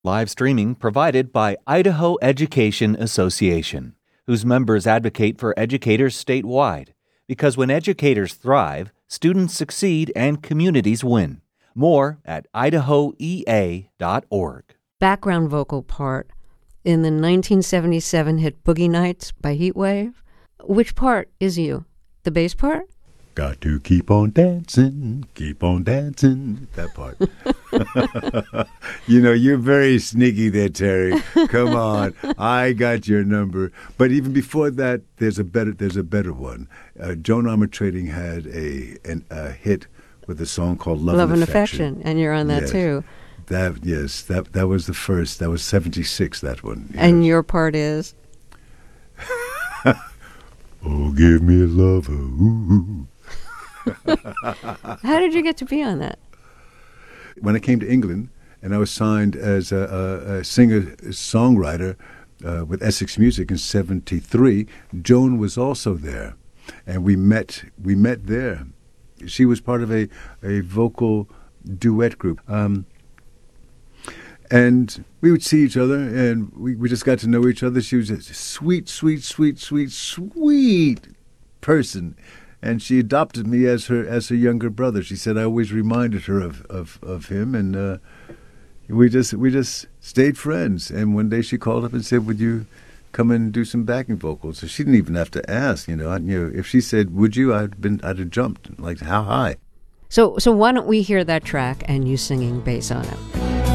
Live streaming provided by Idaho Education Association, whose members advocate for educators statewide. Because when educators thrive, students succeed and communities win. More at idahoea.org. Background vocal part in the 1977 hit Boogie Nights by Heatwave. Which part is you? The bass part? Got to keep on dancing, that part. You're very sneaky there, Terry. Come on, I got your number. But even before that, there's a better one. Joan Armatrading had a hit with a song called Love and Affection. And you're on that too. That was the first. That was 76, that one. Yes. And your part is? Oh, give me a lover, ooh. How did you get to be on that? When I came to England and I was signed as a singer-songwriter with Essex Music in 73, Joan was also there. And we met there. She was part of a vocal duet group. And we would see each other, and we just got to know each other. She was a sweet, sweet, sweet, sweet, sweet person. And she adopted me as her younger brother. She said I always reminded her of him, and we just stayed friends. And one day she called up and said, "Would you come and do some backing vocals?" So she didn't even have to ask. If she said, "Would you?" I'd have jumped. Like, how high? So why don't we hear that track and you singing bass on it?